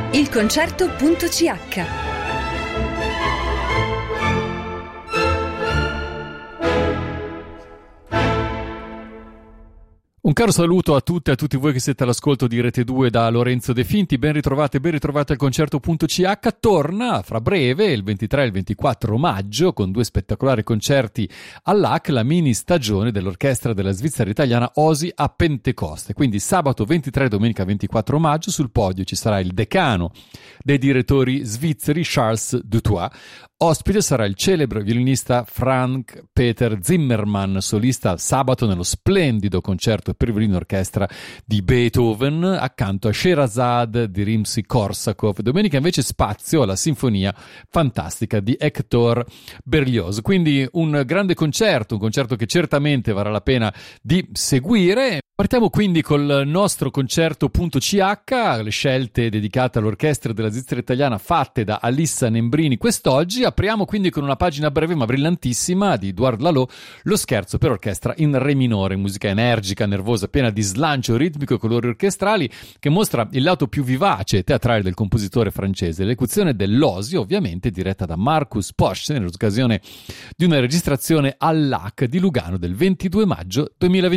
ilconcerto.ch. Un caro saluto a tutte e a tutti voi che siete all'ascolto di Rete 2 da Lorenzo De Finti. Ben ritrovate al concerto.ch. Torna fra breve, il 23 e il 24 maggio, con 2 spettacolari concerti all'AC, la mini stagione dell'orchestra della Svizzera italiana Osi a Pentecoste. Quindi sabato 23 e domenica 24 maggio sul podio ci sarà il decano dei direttori svizzeri Charles Dutoit. Ospite sarà il celebre violinista Frank Peter Zimmermann, solista sabato nello splendido concerto per violino orchestra di Beethoven accanto a Sherazade di Rimsky-Korsakov. Domenica invece spazio alla sinfonia fantastica di Hector Berlioz. Quindi un grande concerto, un concerto che certamente varrà la pena di seguire. Partiamo quindi col nostro concerto.ch, le scelte dedicate all'orchestra della Svizzera italiana fatte da Alissa Nembrini quest'oggi. Apriamo quindi con una pagina breve ma brillantissima di Edouard Lalo, lo scherzo per orchestra in re minore, musica energica, nervosa, piena di slancio ritmico e colori orchestrali, che mostra il lato più vivace e teatrale del compositore francese. L'esecuzione dell'Osi, ovviamente diretta da Marcus Posch, nell'occasione di una registrazione all'AC di Lugano del 22 maggio 2020.